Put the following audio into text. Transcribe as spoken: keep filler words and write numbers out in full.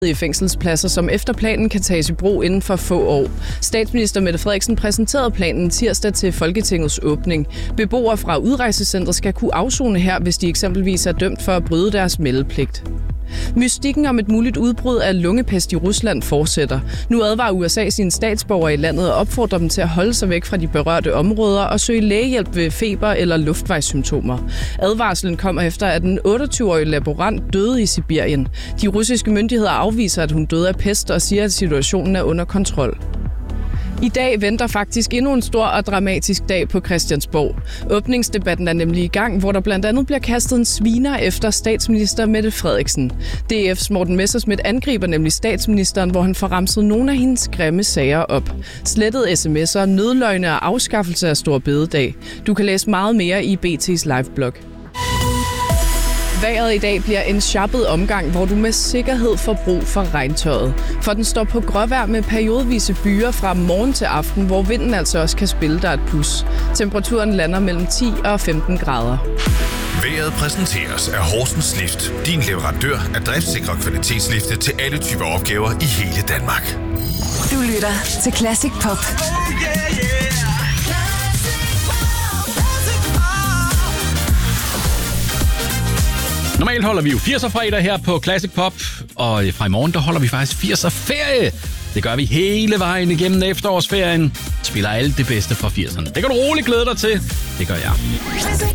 i fængselspladser, som efter planen kan tages i brug inden for få år. Statsminister Mette Frederiksen præsenterede planen tirsdag til Folketingets åbning. Beboere fra udrejsecentret skal kunne afsone her, hvis de eksempelvis er dømt for at bryde deres meldepligt. Mystikken om et muligt udbrud af lungepest i Rusland fortsætter. Nu advarer U S A sine statsborgere i landet og opfordrer dem til at holde sig væk fra de berørte områder og søge lægehjælp ved feber eller luftvejssymptomer. Advarslen kommer efter, at en otteogtyve-årig laborant døde i Sibirien. De russiske myndigheder afviser, at hun døde af pest og siger, at situationen er under kontrol. I dag venter faktisk endnu en stor og dramatisk dag på Christiansborg. Åbningsdebatten er nemlig i gang, hvor der blandt andet bliver kastet en sviner efter statsminister Mette Frederiksen. D F's Morten Messerschmidt angriber nemlig statsministeren, hvor han får ramset nogle af hendes grimme sager op. Slettede sms'er, nødløgne og afskaffelse af Store Bededag. Du kan læse meget mere i B T's liveblog. Vejret i dag bliver en sharpet omgang, hvor du med sikkerhed får brug for regntøjet. For den står på gråvejr med periodevise byer fra morgen til aften, hvor vinden altså også kan spille dig et plus. Temperaturen lander mellem ti og femten grader. Vejret præsenteres af Horsens Lift. Din leverandør af driftsikre kvalitetslifte til alle typer opgaver i hele Danmark. Du lytter til Classic Pop. Normalt holder vi jo firser-fredag her på Classic Pop, og fra i morgen, der holder vi faktisk firser-ferie. Det gør vi hele vejen igennem efterårsferien. Spiller alt det bedste fra firserne. Det kan du roligt glæde dig til. Det gør jeg.